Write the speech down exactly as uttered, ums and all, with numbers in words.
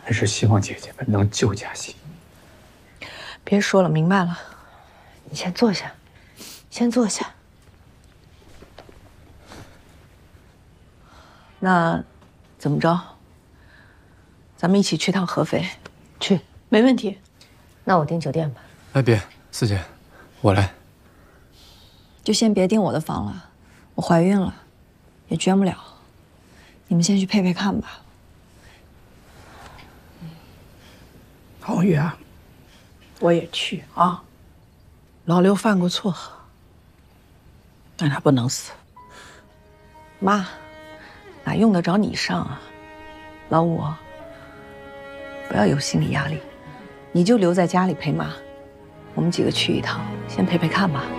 还是希望姐姐们能救嘉欣。 别说了，明白了。 你先坐下，先坐下。 那怎么着？咱们一起去趟合肥。 去， 没问题。 那我订酒店吧。 哎，别，四姐，我来。 就先别订我的房了，我怀孕了，也捐不了。你们先去配配看吧。 红宇啊，我也去啊。老刘犯过错，但他不能死。 妈，哪用得着你上啊？老五，不要有心理压力，你就留在家里陪妈。我们几个去一趟，先陪陪看吧。